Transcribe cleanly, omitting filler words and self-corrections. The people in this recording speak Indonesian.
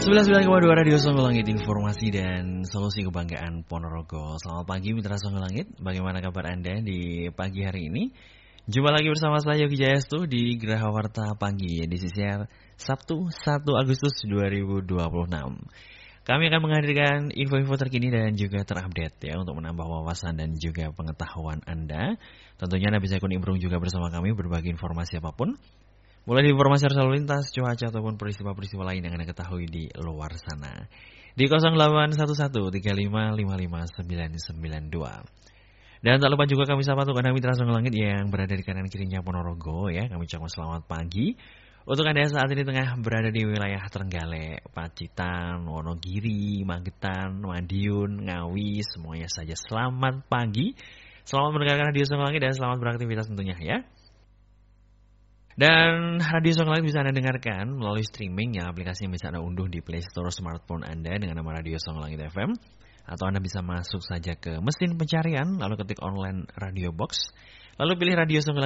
99,2 Radio Songo Langit, informasi dan solusi kebanggaan Ponorogo. Selamat pagi Mitra Songo Langit, bagaimana kabar Anda di pagi hari ini? Jumpa lagi bersama saya Yogi Jayastu di Geraha Warta Pagi, edisi siar Sabtu 1 Agustus 2026. Kami akan menghadirkan info-info terkini dan juga terupdate ya untuk menambah wawasan dan juga pengetahuan Anda. Tentunya Anda bisa ikut nimbrung juga bersama kami berbagi informasi apapun. Mulai dari informasi arus lalu lintas, cuaca ataupun peristiwa-peristiwa lain yang Anda ketahui di luar sana. Di 0811-3555-992. Dan tak lupa juga kami sapa untuk Anda Mitra Songo Langit yang berada di kanan kirinya Ponorogo ya. Kami ucapkan selamat pagi. Untuk Anda saat ini tengah berada di wilayah Trenggalek, Pacitan, Wonogiri, Magetan, Madiun, Ngawi, semuanya saja selamat pagi. Selamat mendengarkan Radio Songo Langit dan selamat beraktivitas tentunya ya. Dan Radio Songo Langit bisa Anda dengarkan melalui streaming ya, aplikasi yang bisa Anda unduh di Play Store smartphone Anda dengan nama Radio Songo Langit FM. Atau Anda bisa masuk saja ke mesin pencarian, lalu ketik online Radio Box, lalu pilih Radio Songo